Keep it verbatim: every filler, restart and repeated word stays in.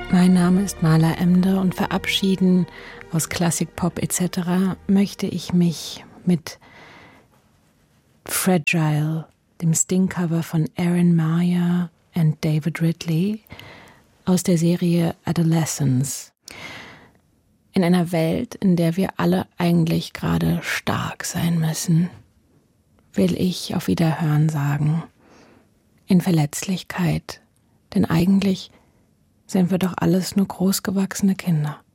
Mein Name ist Marla Emder und verabschieden aus Classic Pop et cetera möchte ich mich mit Fragile, dem Sting-Cover von Aaron Mayer und David Ridley aus der Serie Adolescence. In einer Welt, in der wir alle eigentlich gerade stark sein müssen, will ich auf Wiederhören sagen. In Verletzlichkeit, denn eigentlich sind wir doch alles nur großgewachsene Kinder.